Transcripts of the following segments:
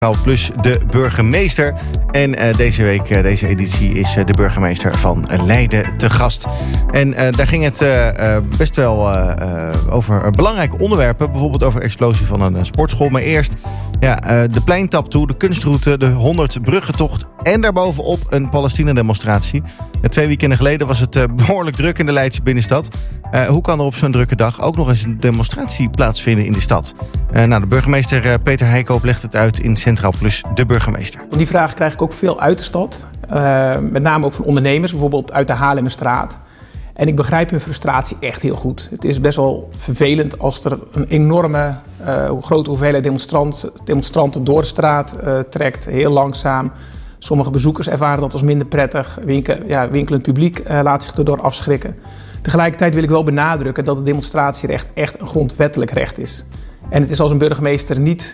Plus de burgemeester. En deze editie is de burgemeester van Leiden te gast. En daar ging het best wel over belangrijke onderwerpen. Bijvoorbeeld over de explosie van een sportschool. Maar eerst de pleintap toe, de kunstroute, de 100 bruggentocht en daarbovenop een Palestina-demonstratie. 2 weekenden geleden was het behoorlijk druk in de Leidse binnenstad. Hoe kan er op zo'n drukke dag ook nog eens een demonstratie plaatsvinden in de stad? De burgemeester Peter Heikoop legt het uit in Centraal Plus de burgemeester. Die vraag krijg ik ook veel uit de stad. Met name ook van ondernemers, bijvoorbeeld uit de Haarlemmerstraat. En ik begrijp hun frustratie echt heel goed. Het is best wel vervelend als er een enorme grote hoeveelheid demonstranten door de straat trekt. Heel langzaam. Sommige bezoekers ervaren dat als minder prettig. Winkelend publiek laat zich erdoor afschrikken. Tegelijkertijd wil ik wel benadrukken dat het demonstratierecht echt een grondwettelijk recht is. En het is als een burgemeester niet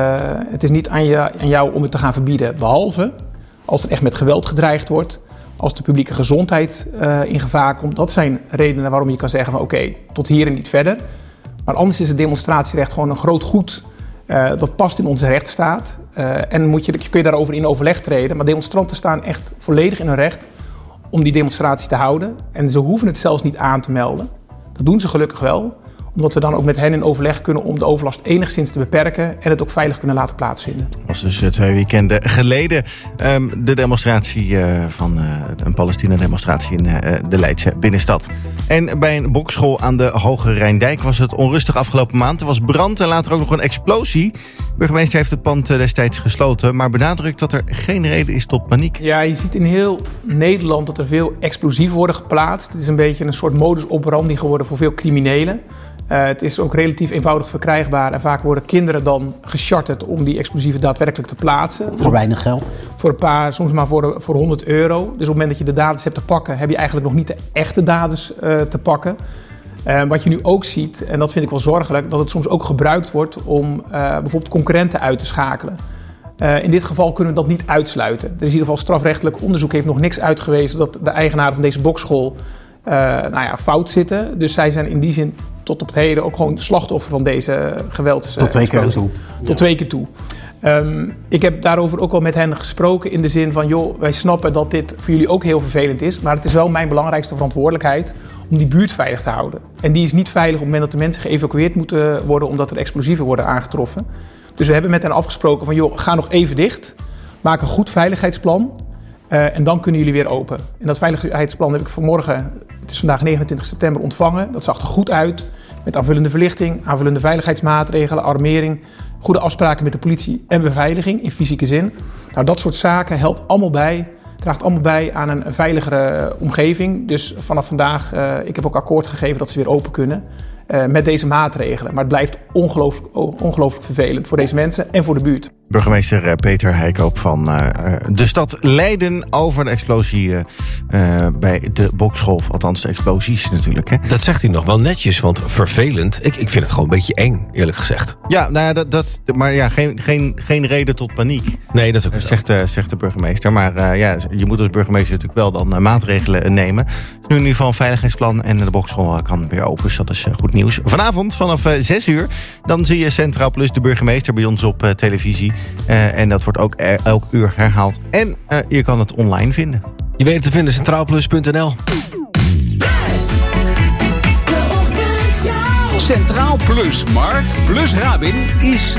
aan jou om het te gaan verbieden. Behalve als er echt met geweld gedreigd wordt. Als de publieke gezondheid in gevaar komt. Dat zijn redenen waarom je kan zeggen van oké, tot hier en niet verder. Maar anders is het demonstratierecht gewoon een groot goed. Dat past in onze rechtsstaat. En kun je daarover in overleg treden. Maar demonstranten staan echt volledig in hun recht om die demonstratie te houden. En ze hoeven het zelfs niet aan te melden. Dat doen ze gelukkig wel. Omdat we dan ook met hen in overleg kunnen om de overlast enigszins te beperken en het ook veilig kunnen laten plaatsvinden. Dat was dus 2 weekenden geleden de demonstratie van een Palestina-demonstratie in de Leidse binnenstad. En bij een bokschool aan de Hoge Rijndijk was het onrustig afgelopen maand. Er was brand en later ook nog een explosie. De burgemeester heeft het pand destijds gesloten, maar benadrukt dat er geen reden is tot paniek. Ja, je ziet in heel Nederland dat er veel explosieven worden geplaatst. Het is een beetje een soort modus operandi geworden voor veel criminelen. Het is ook relatief eenvoudig verkrijgbaar en vaak worden kinderen dan gecharterd om die explosieven daadwerkelijk te plaatsen. Voor weinig geld? Voor een paar, soms maar voor €100. Dus op het moment dat je de daders hebt te pakken, heb je eigenlijk nog niet de echte daders te pakken. Wat je nu ook ziet, en dat vind ik wel zorgelijk, dat het soms ook gebruikt wordt om bijvoorbeeld concurrenten uit te schakelen. In dit geval kunnen we dat niet uitsluiten. Er is in ieder geval strafrechtelijk onderzoek, heeft nog niks uitgewezen dat de eigenaren van deze bokschool fout zitten. Dus zij zijn in die zin tot op het heden ook gewoon slachtoffer van deze gewelds. Tot 2 keer toe. Tot 2 keer toe. Ik heb daarover ook al met hen gesproken in de zin van joh, wij snappen dat dit voor jullie ook heel vervelend is, maar het is wel mijn belangrijkste verantwoordelijkheid om die buurt veilig te houden. En die is niet veilig op het moment dat de mensen geëvacueerd moeten worden omdat er explosieven worden aangetroffen. Dus we hebben met hen afgesproken van joh, ga nog even dicht, maak een goed veiligheidsplan en dan kunnen jullie weer open. En dat veiligheidsplan heb ik vanmorgen, het is vandaag 29 september, ontvangen. Dat zag er goed uit, met aanvullende verlichting, aanvullende veiligheidsmaatregelen, armering, goede afspraken met de politie en beveiliging in fysieke zin. Nou, dat soort zaken draagt allemaal bij aan een veiligere omgeving. Dus vanaf vandaag, ik heb ook akkoord gegeven dat ze weer open kunnen met deze maatregelen. Maar het blijft ongelooflijk vervelend voor deze mensen en voor de buurt. Burgemeester Peter Heikoop van de stad Leiden over de explosie bij de bokschool. Althans, de explosies natuurlijk. Hè. Dat zegt hij nog wel netjes, want vervelend. Ik vind het gewoon een beetje eng, eerlijk gezegd. Ja, maar ja, geen reden tot paniek. Nee, dat is ook zegt de burgemeester. Maar je moet als burgemeester natuurlijk wel dan maatregelen nemen. Dus nu in ieder geval een veiligheidsplan en de bokschool kan weer open. Dus dat is goed nieuws. Vanavond vanaf 6:00, dan zie je Centraal Plus de burgemeester bij ons op televisie. En dat wordt ook elk uur herhaald. En je kan het online vinden. Je weet het te vinden, centraalplus.nl. Centraal Plus, Mark plus Rabin is